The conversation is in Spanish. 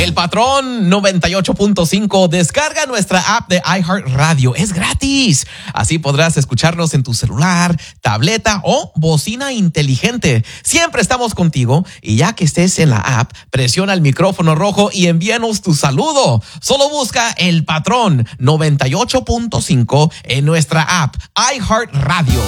El Patrón 98.5. Descarga nuestra app de iHeartRadio. Es gratis. Así podrás escucharnos en tu celular, tableta o bocina inteligente. Siempre estamos contigo y ya que estés en la app, presiona el micrófono rojo y envíanos tu saludo. Solo busca El Patrón 98.5 en nuestra app iHeartRadio.